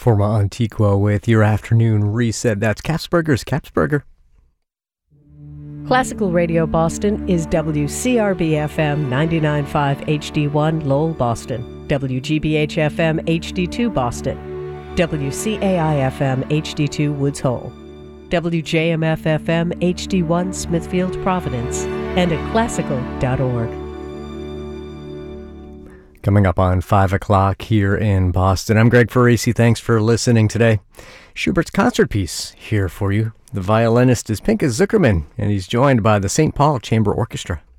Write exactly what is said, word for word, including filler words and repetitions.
Forma Antiqua with your afternoon reset. That's Capsburger's Capsburger. Classical Radio Boston is W C R B F M ninety-nine point five H D one Lowell, Boston, W G B H F M H D two Boston, W C A I F M H D two Woods Hole, W J M F F M H D one Smithfield, Providence, and at classical dot org. Coming up on five o'clock here in Boston, I'm Greg Farisi. Thanks for listening today. Schubert's concert piece here for you. The violinist is Pinchas Zukerman, and he's joined by the Saint Paul Chamber Orchestra.